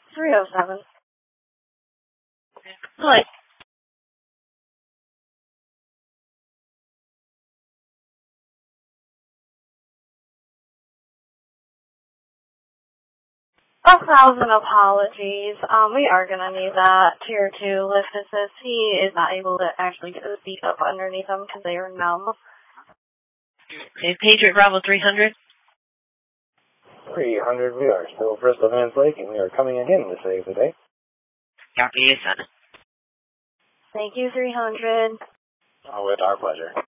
307. Play. A 1,000 apologies. We are going to need that Tier 2 lift assist. He is not able to actually get his feet up underneath him because they are numb. Okay, Patriot Bravo 300. 300, we are still Bristol Vans Lake, and we are coming again to save the day. Copy, son. Thank you, 300. With our pleasure.